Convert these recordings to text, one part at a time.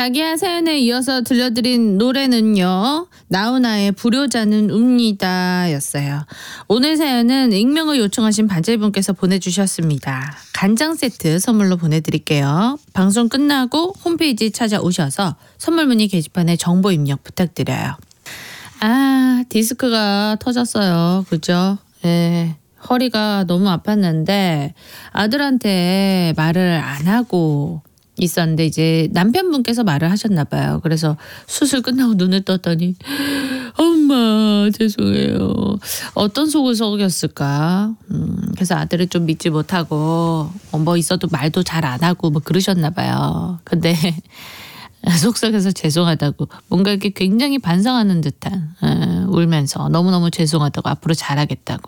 자기야 사연에 이어서 들려드린 노래는요. 나훈아의 불효자는 웁니다 였어요. 오늘 사연은 익명을 요청하신 반짝이분께서 보내주셨습니다. 간장 세트 선물로 보내드릴게요. 방송 끝나고 홈페이지 찾아오셔서 선물 문의 게시판에 정보 입력 부탁드려요. 디스크가 터졌어요. 그죠? 네. 허리가 너무 아팠는데 아들한테 말을 안 하고 있었는데 이제 남편분께서 말을 하셨나 봐요. 그래서 수술 끝나고 눈을 떴더니 엄마 죄송해요. 어떤 속을 썩였을까. 그래서 아들을 좀 믿지 못하고 뭐 있어도 말도 잘 안 하고 뭐 그러셨나 봐요. 근데 속썩여서 죄송하다고 뭔가 이렇게 굉장히 반성하는 듯한 울면서 너무너무 죄송하다고 앞으로 잘하겠다고.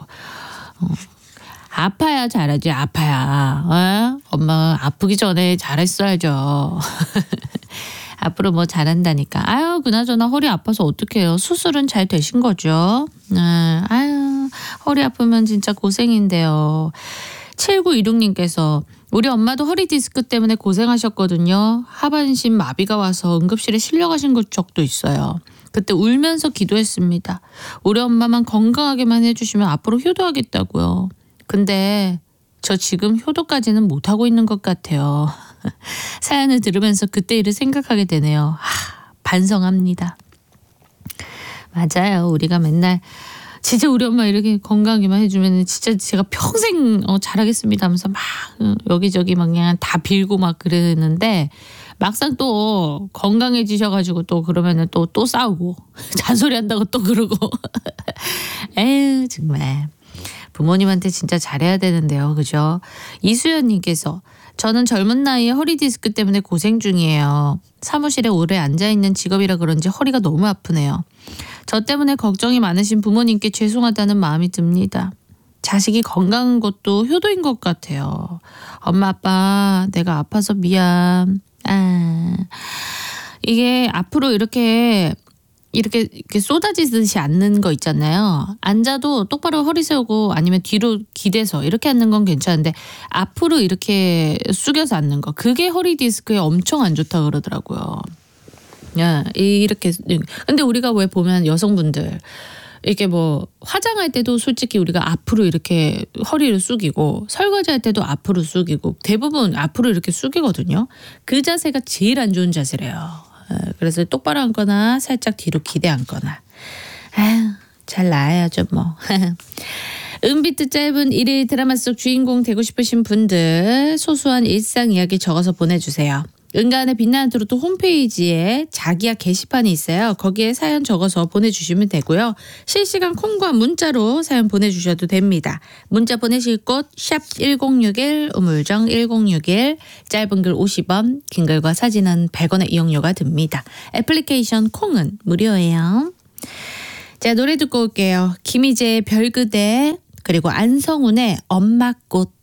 아파야 잘하지. 아파야 엄마 아프기 전에 잘했어야죠. 앞으로 뭐 잘한다니까. 아유 그나저나 허리 아파서 어떡해요. 수술은 잘 되신 거죠? 아유 허리 아프면 진짜 고생인데요. 7926님께서 우리 엄마도 허리 디스크 때문에 고생하셨거든요. 하반신 마비가 와서 응급실에 실려가신 적도 있어요. 그때 울면서 기도했습니다. 우리 엄마만 건강하게만 해주시면 앞으로 효도하겠다고요. 근데 저 지금 효도까지는 못하고 있는 것 같아요. 사연을 들으면서 그때 일을 생각하게 되네요. 반성합니다. 맞아요. 우리가 맨날 진짜 우리 엄마 이렇게 건강하게만 해주면 진짜 제가 평생 잘하겠습니다 하면서 막 여기저기 막 그냥 다 빌고 막 그러는데 막상 또 건강해지셔가지고 또 그러면은 또 싸우고 잔소리한다고 또 그러고 에휴 정말 부모님한테 진짜 잘해야 되는데요. 그죠? 이수연님께서 저는 젊은 나이에 허리 디스크 때문에 고생 중이에요. 사무실에 오래 앉아있는 직업이라 그런지 허리가 너무 아프네요. 저 때문에 걱정이 많으신 부모님께 죄송하다는 마음이 듭니다. 자식이 건강한 것도 효도인 것 같아요. 엄마 아빠 내가 아파서 미안. 이게 앞으로 이렇게 쏟아지듯이 앉는 거 있잖아요. 앉아도 똑바로 허리 세우고 아니면 뒤로 기대서 이렇게 앉는 건 괜찮은데 앞으로 이렇게 숙여서 앉는 거 그게 허리 디스크에 엄청 안 좋다 그러더라고요. 이렇게 근데 우리가 왜 보면 여성분들 이렇게 뭐 화장할 때도 솔직히 우리가 앞으로 이렇게 허리를 숙이고 설거지할 때도 앞으로 숙이고 대부분 앞으로 이렇게 숙이거든요. 그 자세가 제일 안 좋은 자세래요. 그래서 똑바로 앉거나 살짝 뒤로 기대 앉거나 잘 나아야죠 뭐. 은비트 짧은 일일 드라마 속 주인공 되고 싶으신 분들 소소한 일상 이야기 적어서 보내주세요. 은가은의 빛나는 트로트 홈페이지에 자기야 게시판이 있어요. 거기에 사연 적어서 보내주시면 되고요. 실시간 콩과 문자로 사연 보내주셔도 됩니다. 문자 보내실 곳 샵 1061 우물정 1061 짧은 글 50원 긴 글과 사진은 100원의 이용료가 듭니다. 애플리케이션 콩은 무료예요. 자 노래 듣고 올게요. 김희재의 별그대 그리고 안성운의 엄마꽃